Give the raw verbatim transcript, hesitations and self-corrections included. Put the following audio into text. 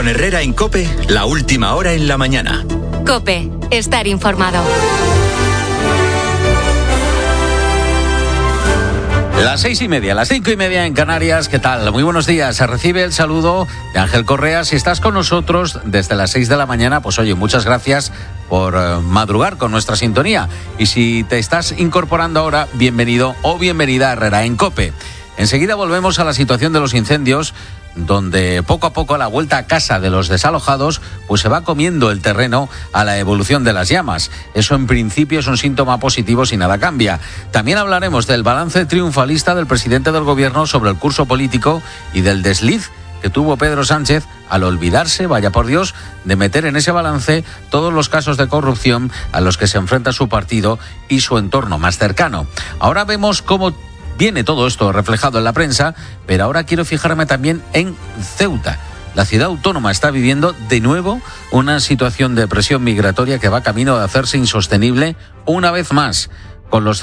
Con Herrera en COPE, la última hora en la mañana. COPE, estar informado. Las seis y media, las cinco y media en Canarias. ¿Qué tal? Muy buenos días. Se recibe el saludo de Ángel Correa. Si estás con nosotros desde las seis de la mañana, pues oye, muchas gracias por uh, madrugar con nuestra sintonía. Y si te estás incorporando ahora, bienvenido o bienvenida a Herrera en COPE. Enseguida volvemos a la situación de los incendios, donde poco a poco la vuelta a casa de los desalojados pues se va comiendo el terreno a la evolución de las llamas. Eso en principio es un síntoma positivo si nada cambia. También hablaremos del balance triunfalista del presidente del gobierno sobre el curso político y del desliz que tuvo Pedro Sánchez al olvidarse, vaya por Dios, de meter en ese balance todos los casos de corrupción a los que se enfrenta su partido y su entorno más cercano. Ahora vemos cómo viene todo esto reflejado en la prensa, pero ahora quiero fijarme también en Ceuta. La ciudad autónoma está viviendo de nuevo una situación de presión migratoria que va camino de hacerse insostenible una vez más, con los